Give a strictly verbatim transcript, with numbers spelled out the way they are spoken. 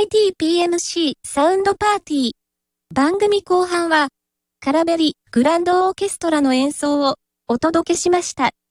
イティーピーエムシー サウンドパーティー。番組後半は、カラベリグランドオーケストラの演奏をお届けしました。